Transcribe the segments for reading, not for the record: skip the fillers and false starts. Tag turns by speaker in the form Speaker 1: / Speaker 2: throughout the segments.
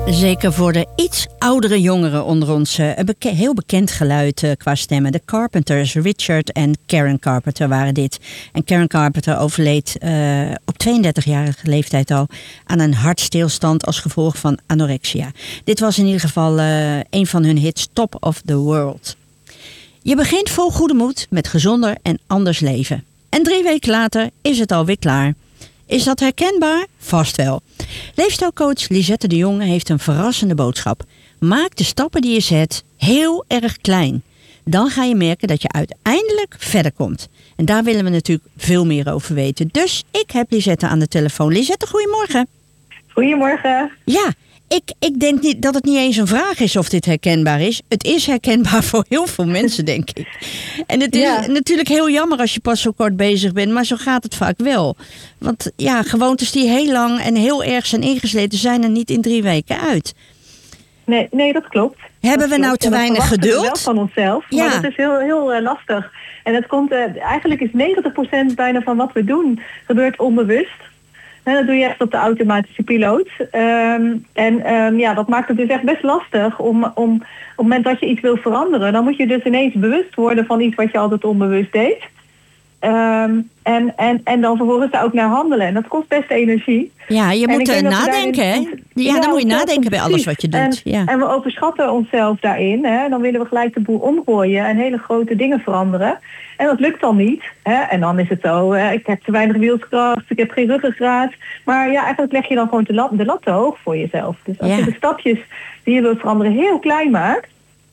Speaker 1: Zeker voor de iets oudere jongeren onder ons een heel bekend geluid qua stemmen. De Carpenters, Richard en Karen Carpenter waren dit. En Karen Carpenter overleed op 32-jarige leeftijd al aan een hartstilstand als gevolg van anorexia. Dit was in ieder geval een van hun hits, Top of the World. Je begint vol goede moed met gezonder en anders leven. En 3 weken later is het alweer klaar. Is dat herkenbaar? Vast wel. Leefstijlcoach Lisette de Jonge heeft een verrassende boodschap. Maak de stappen die je zet heel erg klein. Dan ga je merken dat je uiteindelijk verder komt. En daar willen we natuurlijk veel meer over weten. Dus ik heb Lisette aan de telefoon. Lisette, goedemorgen.
Speaker 2: Goedemorgen.
Speaker 1: Ja, ik denk niet dat het niet eens een vraag is of dit herkenbaar is. Het is herkenbaar voor heel veel mensen, denk ik. En het is natuurlijk heel jammer als je pas zo kort bezig bent, maar zo gaat het vaak wel. Want ja, gewoontes die heel lang en heel erg zijn ingesleten, zijn er niet in 3 weken uit.
Speaker 2: Nee, dat klopt.
Speaker 1: Hebben we nou te weinig geduld?
Speaker 2: Wel van onszelf,
Speaker 1: ja.
Speaker 2: Maar dat is heel lastig. En het komt, eigenlijk is 90% bijna van wat we doen, gebeurt onbewust. Dat doe je echt op de automatische piloot. Dat maakt het dus echt best lastig om op het moment dat je iets wil veranderen, dan moet je dus ineens bewust worden van iets wat je altijd onbewust deed. En dan vervolgens daar ook naar handelen. En dat kost best energie.
Speaker 1: Ja, je moet nadenken, hè? Ja, dan moet je nadenken bij alles wat je doet.
Speaker 2: En we overschatten onszelf daarin. Hè? Dan willen we gelijk de boel omgooien en hele grote dingen veranderen. En dat lukt dan niet. Hè? En dan is het zo, ik heb te weinig wielskracht, ik heb geen ruggengraat. Maar ja, eigenlijk leg je dan gewoon de lat te hoog voor jezelf. Dus als je de stapjes die je wilt veranderen heel klein maakt,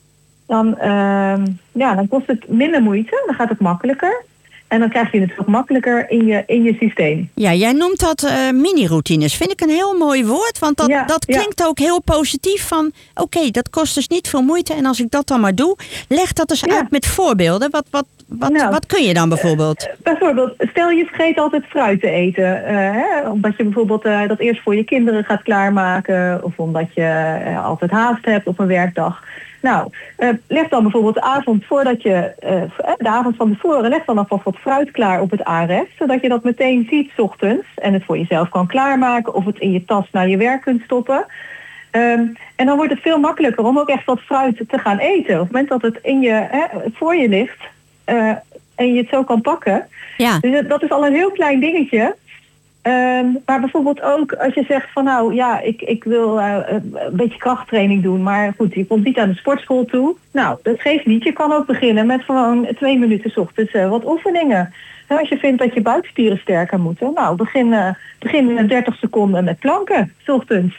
Speaker 2: dan kost het minder moeite. Dan gaat het makkelijker. En dan krijg je het ook makkelijker in je systeem.
Speaker 1: Ja, jij noemt dat mini-routines. Vind ik een heel mooi woord. Want dat klinkt ook heel positief van, oké, dat kost dus niet veel moeite. En als ik dat dan maar doe, leg dat eens uit met voorbeelden. Wat kun je dan bijvoorbeeld?
Speaker 2: Bijvoorbeeld, stel je vergeet altijd fruit te eten. Omdat je bijvoorbeeld dat eerst voor je kinderen gaat klaarmaken. Of omdat je altijd haast hebt op een werkdag. Nou, leg dan bijvoorbeeld de avond voordat je, de avond van tevoren, leg dan alvast wat fruit klaar op het aanrecht. Zodat je dat meteen ziet 's ochtends en het voor jezelf kan klaarmaken of het in je tas naar je werk kunt stoppen. En dan wordt het veel makkelijker om ook echt wat fruit te gaan eten. Op het moment dat het voor je ligt en je het zo kan pakken. Ja. Dus dat is al een heel klein dingetje. Maar bijvoorbeeld ook als je zegt van ik wil een beetje krachttraining doen, maar goed, je komt niet aan de sportschool toe. Nou, dat geeft niet. Je kan ook beginnen met gewoon 2 minuten 's ochtends wat oefeningen. Als je vindt dat je buikspieren sterker moeten, nou, begin met 30 seconden met planken 's ochtends.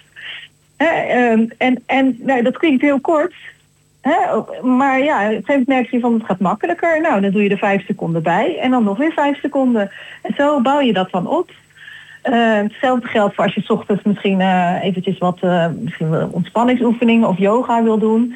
Speaker 2: Dat klinkt heel kort. Maar ja, op een gegeven moment merk je van het gaat makkelijker. Nou, dan doe je er 5 seconden bij en dan nog weer 5 seconden. En zo bouw je dat dan op. Hetzelfde geldt voor als je 's ochtends misschien eventjes wat ontspanningsoefeningen of yoga wil doen.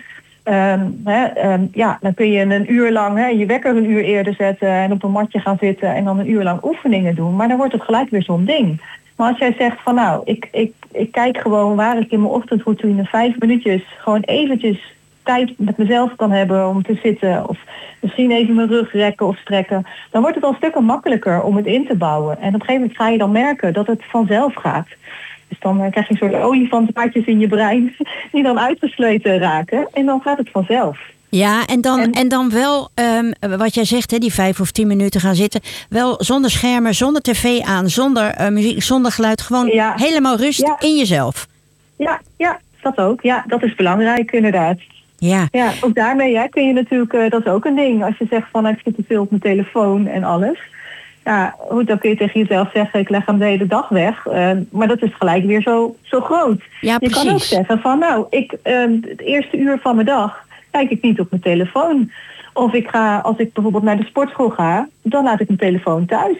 Speaker 2: Dan kun je een uur lang je wekker een uur eerder zetten en op een matje gaan zitten en dan een uur lang oefeningen doen. Maar dan wordt het gelijk weer zo'n ding. Maar als jij zegt van ik kijk gewoon waar ik in mijn ochtendroutine 5 minuutjes gewoon eventjes tijd met mezelf kan hebben om te zitten of misschien even mijn rug rekken of strekken, dan wordt het al stukken makkelijker om het in te bouwen. En op een gegeven moment ga je dan merken dat het vanzelf gaat. Dus dan krijg je een soort olifantenpaadjes in je brein die dan uitgesleten raken en dan gaat het vanzelf.
Speaker 1: Ja, en dan wel, wat jij zegt, die 5 of 10 minuten gaan zitten, wel zonder schermen, zonder tv aan, zonder muziek, zonder geluid, gewoon helemaal rust in jezelf.
Speaker 2: Ja, dat ook. Ja, dat is belangrijk inderdaad.
Speaker 1: Ja,
Speaker 2: ook daarmee kun je natuurlijk, dat is ook een ding. Als je zegt van ik zit te veel op mijn telefoon en alles. Ja, goed, dan kun je tegen jezelf zeggen ik leg hem de hele dag weg. Maar dat is gelijk weer zo groot.
Speaker 1: Ja,
Speaker 2: je kan ook zeggen van het eerste uur van mijn dag kijk ik niet op mijn telefoon. Of als ik bijvoorbeeld naar de sportschool ga, dan laat ik mijn telefoon thuis.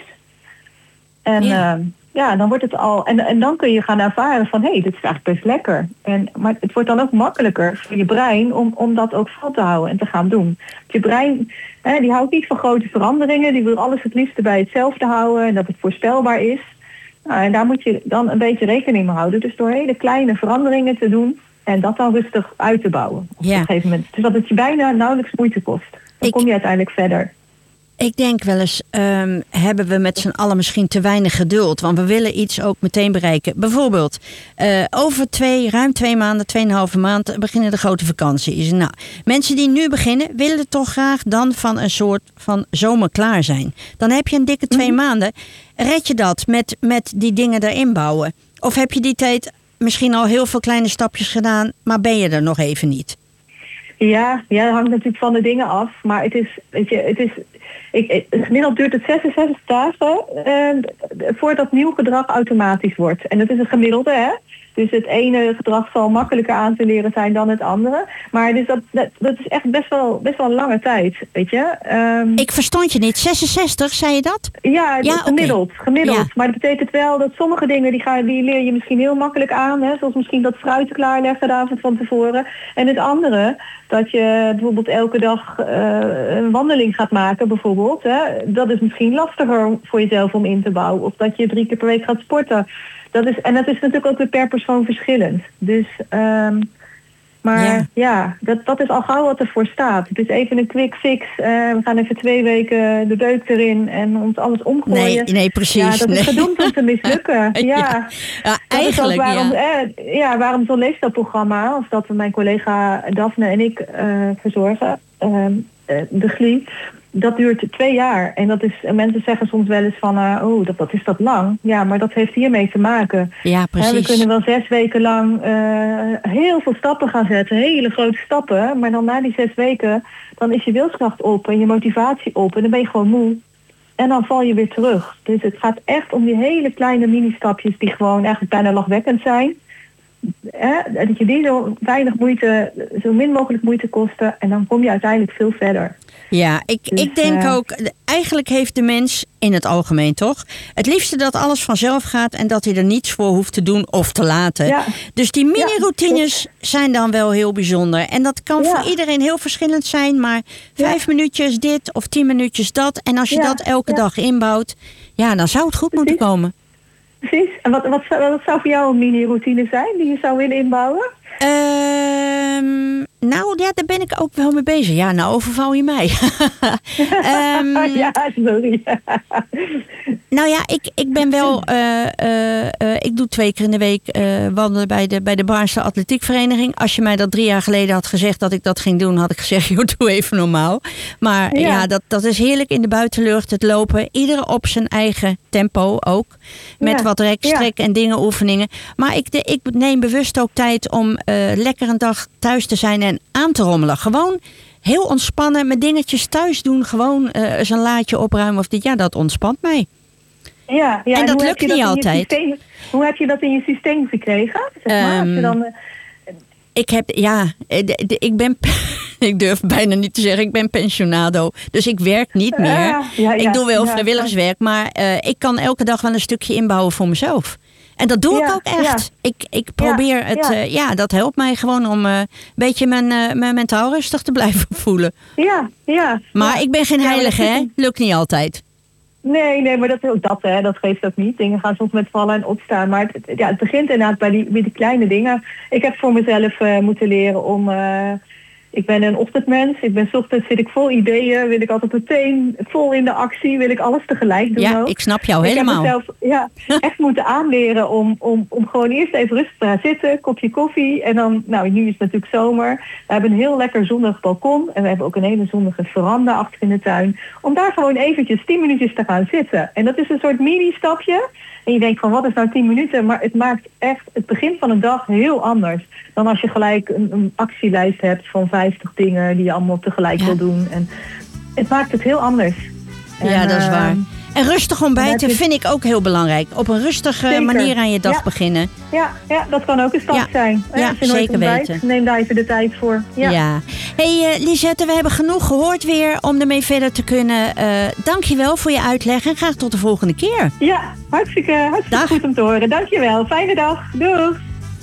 Speaker 2: En dan wordt het al. En dan kun je gaan ervaren van dit is eigenlijk best lekker. Maar het wordt dan ook makkelijker voor je brein om dat ook vol te houden en te gaan doen. Je brein die houdt niet van grote veranderingen, die wil alles het liefste bij hetzelfde houden en dat het voorspelbaar is. Nou, en daar moet je dan een beetje rekening mee houden. Dus door hele kleine veranderingen te doen en dat dan rustig uit te bouwen op een gegeven moment. Dus dat het je bijna nauwelijks moeite kost. Dan kom je uiteindelijk verder.
Speaker 1: Ik denk wel eens, hebben we met z'n allen misschien te weinig geduld. Want we willen iets ook meteen bereiken. Bijvoorbeeld, over ruim 2 maanden, 2,5 maand beginnen de grote vakanties. Nou, mensen die nu beginnen, willen toch graag dan van een soort van zomer klaar zijn. Dan heb je een dikke 2 maanden. Red je dat met die dingen erin bouwen? Of heb je die tijd misschien al heel veel kleine stapjes gedaan, maar ben je er nog even niet?
Speaker 2: Ja, dat hangt natuurlijk van de dingen af. Maar gemiddeld duurt het 66 dagen voordat nieuw gedrag automatisch wordt. En dat is een gemiddelde, hè? Dus het ene gedrag zal makkelijker aan te leren zijn dan het andere. Maar dus dat is echt best wel een lange tijd, weet je.
Speaker 1: Ik verstond je niet. 66, zei je dat?
Speaker 2: Ja, gemiddeld. Okay.
Speaker 1: Ja.
Speaker 2: Maar dat betekent wel dat sommige dingen die leer je misschien heel makkelijk aan. Hè? Zoals misschien dat fruit klaarleggen de avond van tevoren. En het andere, dat je bijvoorbeeld elke dag een wandeling gaat maken bijvoorbeeld. Hè? Dat is misschien lastiger voor jezelf om in te bouwen. Of dat je 3 keer per week gaat sporten. Dat is natuurlijk ook weer per persoon verschillend. Dus, dat is al gauw wat ervoor staat. Het is even een quick fix. We gaan even 2 weken de deuk erin en ons alles omgooien.
Speaker 1: Nee, precies.
Speaker 2: Ja, dat is gedoemd om te mislukken. Ja,
Speaker 1: eigenlijk,
Speaker 2: waarom zo'n leefstijlprogramma, als dat mijn collega Daphne en ik verzorgen, de GLI, dat duurt 2 jaar. En mensen zeggen soms wel eens van, dat is dat lang. Ja, maar dat heeft hiermee te maken.
Speaker 1: Ja, precies.
Speaker 2: We kunnen wel 6 weken lang heel veel stappen gaan zetten. Hele grote stappen. Maar dan na die 6 weken, dan is je wilskracht op en je motivatie op. En dan ben je gewoon moe. En dan val je weer terug. Dus het gaat echt om die hele kleine mini-stapjes die gewoon eigenlijk bijna lachwekkend zijn. Dat je die zo min mogelijk moeite kosten. En dan kom je uiteindelijk veel verder.
Speaker 1: Ja, ik denk ook, eigenlijk heeft de mens in het algemeen toch het liefste dat alles vanzelf gaat en dat hij er niets voor hoeft te doen of te laten. Ja. Dus die mini-routines zijn dan wel heel bijzonder. En dat kan voor iedereen heel verschillend zijn, maar 5 minuutjes dit of 10 minuutjes dat. En als je dat elke dag inbouwt, dan zou het goed moeten komen.
Speaker 2: Precies. En wat zou voor jou een mini-routine zijn die je zou willen inbouwen?
Speaker 1: Daar ben ik ook wel mee bezig. Ja, nou overval je mij.
Speaker 2: Sorry.
Speaker 1: Ik ben wel... ik doe 2 keer in de week wandelen bij de Baarnse Atletiekvereniging. Als je mij dat 3 jaar geleden had gezegd dat ik dat ging doen, had ik gezegd, joh, doe even normaal. Maar dat is heerlijk in de buitenlucht, het lopen. Ieder op zijn eigen tempo ook. Met wat rekstrek en oefeningen. Maar ik neem bewust ook tijd om lekker een dag thuis te zijn en aan te rommelen. Gewoon heel ontspannen, met dingetjes thuis doen. Gewoon eens een laadje opruimen of dit. Ja, dat ontspant mij.
Speaker 2: Ja,
Speaker 1: en dat lukt niet altijd.
Speaker 2: Hoe heb je dat in je systeem gekregen? Zeg maar, als je dan,
Speaker 1: ik durf bijna niet te zeggen, ik ben pensionado. Dus ik werk niet meer. Ik doe wel vrijwilligerswerk, maar ik kan elke dag wel een stukje inbouwen voor mezelf. En dat doe ik ook echt. Ik probeer het, dat helpt mij gewoon om een beetje mijn mentaal rustig te blijven voelen. Ja. Maar ik ben geen heilige, hè? Lukt niet altijd.
Speaker 2: Nee, maar dat geeft ook niet. Dingen gaan soms met vallen en opstaan. Maar het begint inderdaad bij die kleine dingen. Ik heb voor mezelf moeten leren om... ik ben een ochtendmens. S ochtends zit ik vol ideeën. Wil ik altijd meteen vol in de actie. Wil ik alles tegelijk doen.
Speaker 1: Ja, ik snap jou helemaal.
Speaker 2: Ik heb mezelf echt moeten aanleren om gewoon eerst even rustig te gaan zitten. Kopje koffie. En dan, nu is het natuurlijk zomer. We hebben een heel lekker zonnig balkon. En we hebben ook een hele zonnige veranda achter in de tuin. Om daar gewoon eventjes 10 minuutjes te gaan zitten. En dat is een soort mini-stapje. En je denkt van, wat is nou 10 minuten? Maar het maakt echt het begin van een dag heel anders. Dan als je gelijk een actielijst hebt van 50 dingen die je allemaal tegelijk wil doen. En het maakt het heel anders.
Speaker 1: Ja, dat is waar. En rustig ontbijten vind ik ook heel belangrijk. Op een rustige manier aan je dag beginnen.
Speaker 2: Ja, dat kan ook een stap zijn.
Speaker 1: Ja,
Speaker 2: als je nooit
Speaker 1: zeker
Speaker 2: ontbijt,
Speaker 1: weten.
Speaker 2: Neem daar even de tijd voor. Ja.
Speaker 1: Hey Lisette, we hebben genoeg gehoord weer om ermee verder te kunnen. Dank je wel voor je uitleg en graag tot de volgende keer. Ja,
Speaker 2: hartstikke goed om te horen. Dank je wel. Fijne dag. Doeg.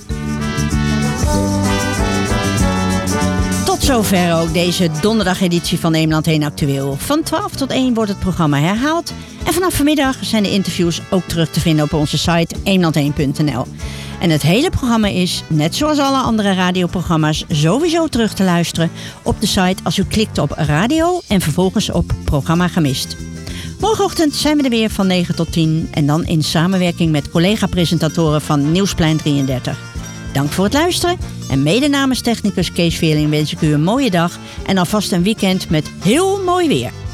Speaker 1: Tot zover ook deze donderdageditie van Eemland Heen Actueel. Van 12 tot 1 wordt het programma herhaald. En vanaf vanmiddag zijn de interviews ook terug te vinden op onze site eemlandheen.nl. En het hele programma is, net zoals alle andere radioprogramma's, sowieso terug te luisteren op de site als u klikt op radio en vervolgens op programma gemist. Morgenochtend zijn we er weer van 9 tot 10 en dan in samenwerking met collega-presentatoren van Nieuwsplein 33. Dank voor het luisteren en mede namens technicus Kees Veerling wens ik u een mooie dag en alvast een weekend met heel mooi weer.